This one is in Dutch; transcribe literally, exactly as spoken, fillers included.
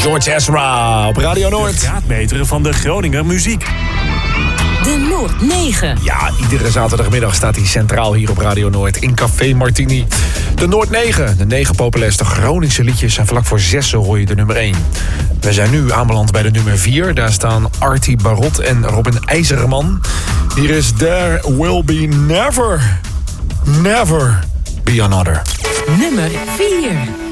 George Ezra op Radio Noord. De graadmeter van de Groninger muziek. De Noord negen. Ja, iedere zaterdagmiddag staat hij centraal hier op Radio Noord in Café Martini. De Noord negen, de negen populairste Groningse liedjes. En vlak voor zessen hoor je de nummer één. We zijn nu aanbeland bij de nummer vier. Daar staan Artie Barot en Robin IJzerman. Hier is There Will Be Never, Never Be Another. Nummer vier.